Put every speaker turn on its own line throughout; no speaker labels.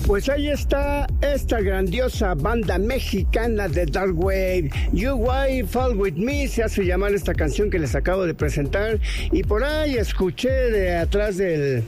Pues ahí está esta grandiosa banda mexicana de Dark Wave. You Why Fall With Me se hace llamar esta canción que les acabo de presentar. Y por ahí escuché de atrás de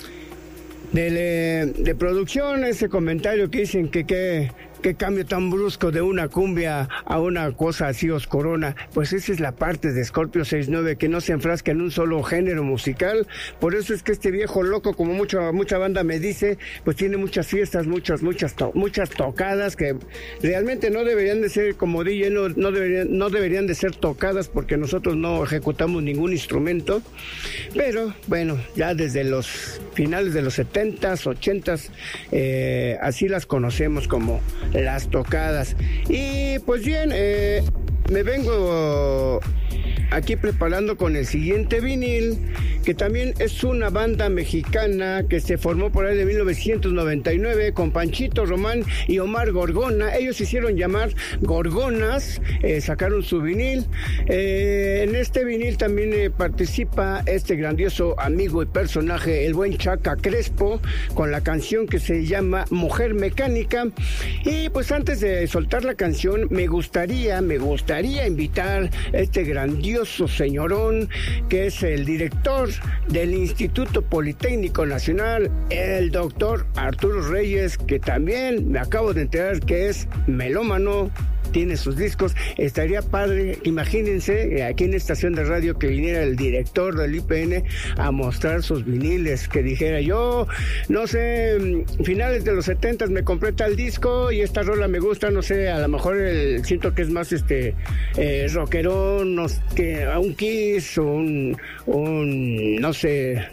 producción ese comentario que dicen que qué cambio tan brusco de una cumbia a una cosa así oscurona. Pues esa es la parte de Scorpio 69, que no se enfrasca en un solo género musical. Por eso es que este viejo loco, como mucha banda me dice, pues tiene muchas fiestas, muchas tocadas que realmente no deberían de ser, como DJ, no deberían de ser tocadas, porque nosotros no ejecutamos ningún instrumento. Pero bueno, ya desde los finales de los 70s, 80s, así las conocemos como las tocadas. Y pues bien, me vengo aquí preparando con el siguiente vinil, que también es una banda mexicana que se formó por ahí de 1999 con Panchito Román y Omar Gorgona. Ellos se hicieron llamar Gorgonas, sacaron su vinil. En este vinil también participa este grandioso amigo y personaje, el buen Chaca Crespo, con la canción que se llama Mujer Mecánica. Y pues antes de soltar la canción, me gustaría invitar a este grandioso señorón que es el director del Instituto Politécnico Nacional, el doctor Arturo Reyes, que también me acabo de enterar que es melómano, tiene sus discos. Estaría padre, imagínense, aquí en la estación de radio que viniera el director del IPN a mostrar sus viniles, que dijera: yo, no sé, finales de los 70s me compré tal disco y esta rola me gusta, no sé, a lo mejor siento que es más rockerón, que un Kiss, un no sé,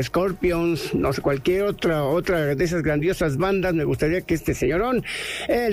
Scorpions, no sé, cualquier otra de esas grandiosas bandas. Me gustaría que este señorón, el